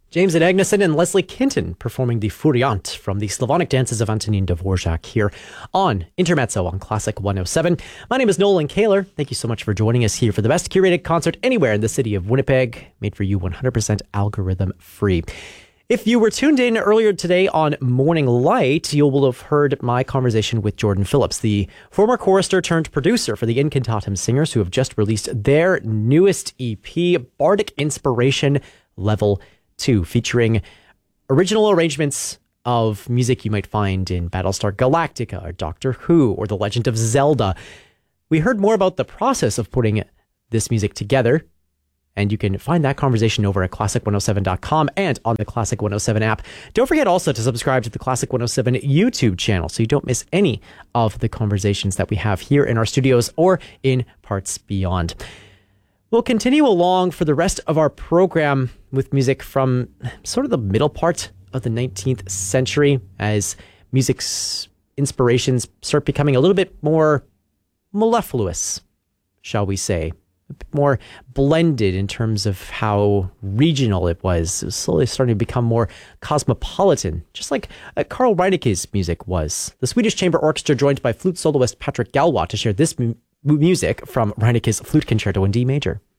James and Agneson and Leslie Kinton performing the Furiant from the Slavonic dances of Antonin Dvorak here on Intermezzo on Classic 107. My name is Nolan Kaler. Thank you so much for joining us here for the best curated concert anywhere in the city of Winnipeg, made for you 100% algorithm free. If you were tuned in earlier today on Morning Light, you will have heard my conversation with Jordan Phillips, the former chorister turned producer for the Incantatem Singers, who have just released their newest EP, Bardic Inspiration Level 2, featuring original arrangements of music you might find in Battlestar Galactica or Doctor Who or The Legend of Zelda. We heard more about the process of putting this music together, and you can find that conversation over at classic107.com and on the Classic 107 app. Don't forget also to subscribe to the Classic 107 YouTube channel so you don't miss any of the conversations that we have here in our studios or in parts beyond. We'll continue along for the rest of our program with music from sort of the middle part of the 19th century as music's inspirations start becoming a little bit more mellifluous, shall we say. A bit more blended in terms of how regional it was. It was slowly starting to become more cosmopolitan, just like Carl Reineke's music was. The Swedish Chamber Orchestra joined by flute soloist Patrick Galois to share this music from Reineke's Flute Concerto in D major.